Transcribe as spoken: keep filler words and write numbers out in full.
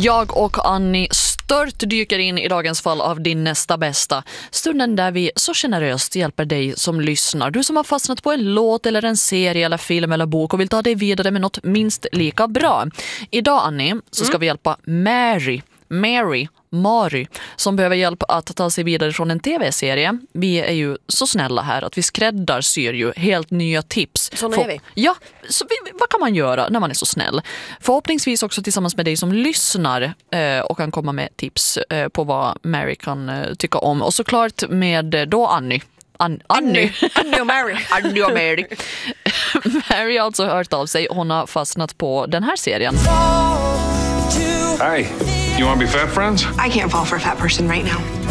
Jag och Annie stört dyker in i dagens fall av din nästa bästa. Stunden där vi så generöst hjälper dig som lyssnar. Du som har fastnat på en låt eller en serie eller film eller bok och vill ta dig vidare med något minst lika bra. Idag, Annie, så ska mm. vi hjälpa Mary. Mary. Mary, som behöver hjälp att ta sig vidare från en tv-serie. Vi är ju så snälla här att vi skräddarsyr ju helt nya tips. Såna är vi. Ja, så vi, vad kan man göra när man är så snäll? Förhoppningsvis också tillsammans med dig som lyssnar eh, och kan komma med tips eh, på vad Mary kan eh, tycka om. Och såklart med eh, då Annie. An- Annie. Annie och Mary. Annie och Mary. Mary har alltså hört av sig. Hon har fastnat på den här serien. Hi, you want to be fat friends? I can't fall for a fat person right now.